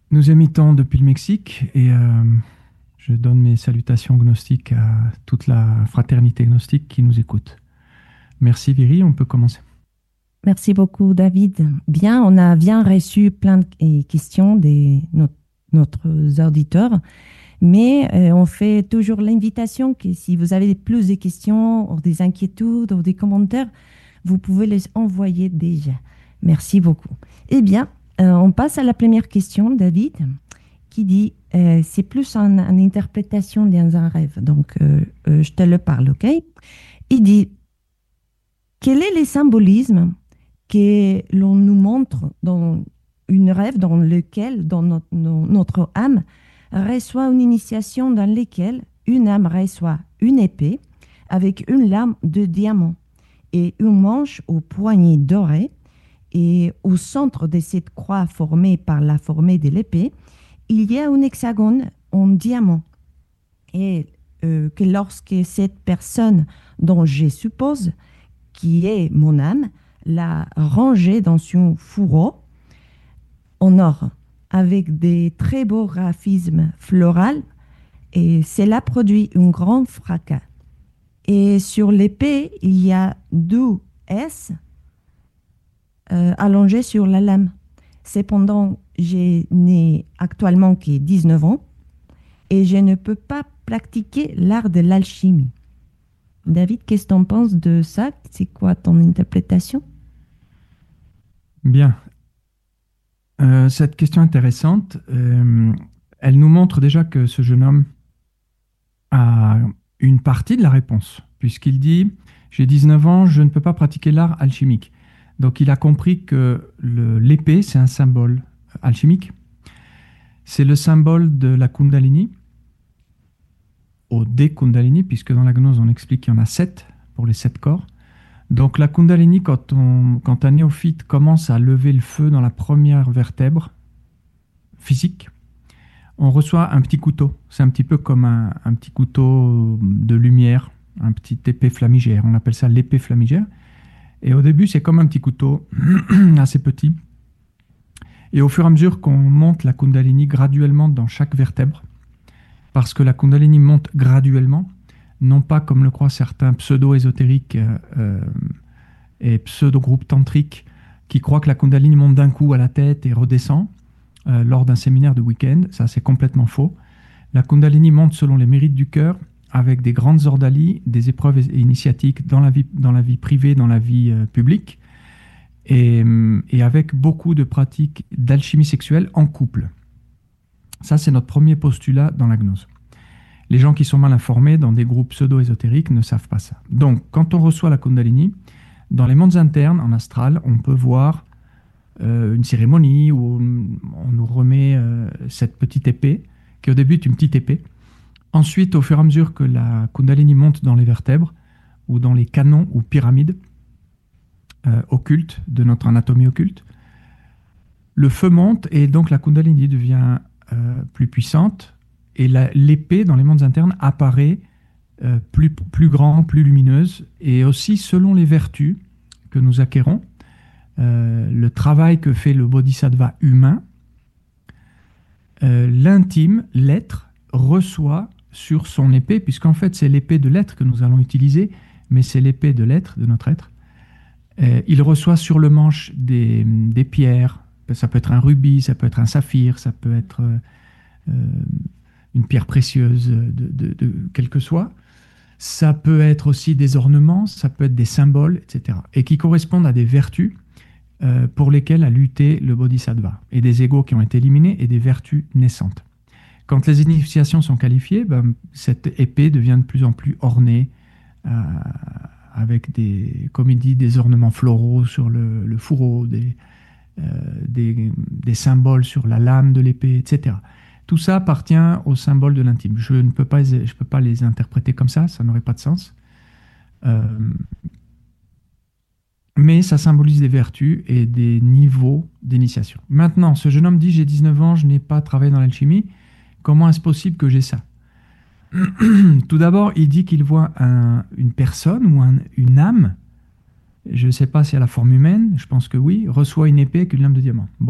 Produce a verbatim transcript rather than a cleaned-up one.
Nous imitons depuis le Mexique et euh, je donne mes salutations gnostiques à toute la fraternité gnostique qui nous écoute. Merci Viri, on peut commencer. Merci beaucoup, David. Bien, on a bien reçu plein de eh, questions de nos- notre auditeurs, mais euh, on fait toujours l'invitation que si vous avez plus de questions, ou des inquiétudes, ou des commentaires, vous pouvez les envoyer déjà. Merci beaucoup. Eh bien, euh, on passe à la première question, David, qui dit, euh, c'est plus en, en interprétation dans un rêve. Donc, euh, euh, je te le parle, OK? Il dit, quel est le symbolisme que l'on nous montre dans une rêve dans lequel dans notre, no- notre âme reçoit une initiation dans laquelle une âme reçoit une épée avec une lame de diamant et une manche au poignet doré et au centre de cette croix formée par la formée de l'épée, il y a un hexagone en diamant et euh, que lorsque cette personne dont je suppose qui est mon âme, l'a rangée dans son fourreau en or, avec des très beaux graphismes floraux, et cela produit un grand fracas. Et sur l'épée, il y a deux S euh, allongés sur la lame. Cependant, je n'ai actuellement que dix-neuf ans et je ne peux pas pratiquer l'art de l'alchimie. David, qu'est-ce que tu en penses de ça? C'est quoi ton interprétation? Bien. Euh, cette question intéressante, euh, elle nous montre déjà que ce jeune homme a une partie de la réponse, puisqu'il dit, j'ai dix-neuf ans, je ne peux pas pratiquer l'art alchimique. Donc il a compris que le- l'épée, c'est un symbole alchimique. C'est le symbole de la Kundalini, au dé Kundalini, puisque dans la gnose, on explique qu'il y en a sept pour les sept corps. Donc la Kundalini, quand, on, quand un néophyte commence à lever le feu dans la première vertèbre physique, on reçoit un petit couteau. C'est un petit peu comme un, un petit couteau de lumière, un petit épée flamigère. On appelle ça l'épée flamigère. Et au début, c'est comme un petit couteau, assez petit. Et au fur et à mesure qu'on monte la Kundalini graduellement dans chaque vertèbre, parce que la Kundalini monte graduellement, non pas comme le croient certains pseudo-ésotériques euh, euh, et pseudo-groupes tantriques qui croient que la Kundalini monte d'un coup à la tête et redescend euh, lors d'un séminaire de week-end. Ça, c'est complètement faux. La Kundalini monte selon les mérites du cœur, avec des grandes ordalies, des épreuves initiatiques dans la vie, dans la vie privée, dans la vie euh, publique, et, et avec beaucoup de pratiques d'alchimie sexuelle en couple. Ça, c'est notre premier postulat dans la gnose. Les gens qui sont mal informés dans des groupes pseudo-ésotériques ne savent pas ça. Donc, quand on reçoit la Kundalini, dans les mondes internes, en astral, on peut voir euh, une cérémonie où on nous remet euh, cette petite épée, qui au début est une petite épée. Ensuite, au fur et à mesure que la Kundalini monte dans les vertèbres, ou dans les canons ou pyramides euh, occultes de notre anatomie occulte, le feu monte et donc la Kundalini devient euh, plus puissante et la- l'épée dans les mondes internes apparaît euh, plus, plus grand, plus lumineuse et aussi selon les vertus que nous acquérons, euh, le travail que fait le bodhisattva humain, euh, l'intime, l'être, reçoit sur son épée, puisqu'en fait c'est l'épée de l'être que nous allons utiliser, mais c'est l'épée de l'être, de notre être. Euh, il reçoit sur le manche des, des pierres, ça peut être un rubis, ça peut être un saphir, ça peut être euh, une pierre précieuse de, de, de quel que soit. Ça peut être aussi des ornements, ça peut être des symboles, et cetera. Et qui correspondent à des vertus euh, pour lesquelles a lutté le bodhisattva, et des égos qui ont été éliminés et des vertus naissantes. Quand les initiations sont qualifiées, ben, cette épée devient de plus en plus ornée, euh, avec des, comme il dit, des ornements floraux sur le, le fourreau, des, euh, des, des symboles sur la lame de l'épée, et cetera. Tout ça appartient au symbole de l'intime. Je ne peux pas, je peux pas les interpréter comme ça, ça n'aurait pas de sens. Euh, mais ça symbolise des vertus et des niveaux d'initiation. Maintenant, ce jeune homme dit, j'ai dix-neuf ans, je n'ai pas travaillé dans l'alchimie. Comment est-ce possible que j'ai ça? Tout d'abord, il dit qu'il voit un- une personne ou un- une âme, je ne sais pas si elle a la forme humaine, je pense que oui, reçoit une épée avec une lame de diamant. Bon.